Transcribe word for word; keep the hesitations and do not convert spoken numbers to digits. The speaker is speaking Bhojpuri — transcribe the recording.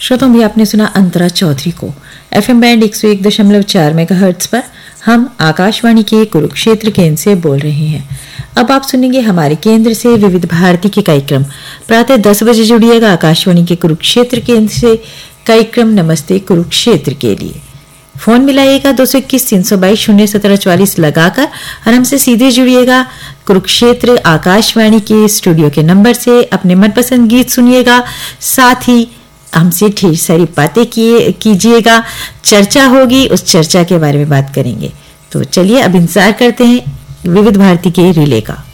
श्रोताओं भी आपने सुना अंतरा चौधरी को। एफएम बैंड एक सौ एक दशमलव चार मेगाहर्ट्ज पर हम आकाशवाणी के कुरुक्षेत्र केंद्र से बोल रहे हैं। अब आप सुनेंगे हमारे केंद्र से विविध भारती के कार्यक्रम। प्रातः दस बजे जुड़िएगा आकाशवाणी के कुरुक्षेत्र केंद्र से कार्यक्रम नमस्ते कुरुक्षेत्र के लिए। फोन मिलाइएगा दो सौ इक्कीस तीन सौ बाईस शून्य सत्रह चौवालीस लगाकर और हमसे सीधे जुड़िएगा कुरुक्षेत्र आकाशवाणी के स्टूडियो के नंबर से। अपने मनपसंद गीत सुनिएगा, साथ ही हमसे ढेर सारी बातें किए कीजिएगा, चर्चा होगी, उस चर्चा के बारे में बात करेंगे। तो चलिए अब इंतजार करते हैं विविध भारती के रिले का।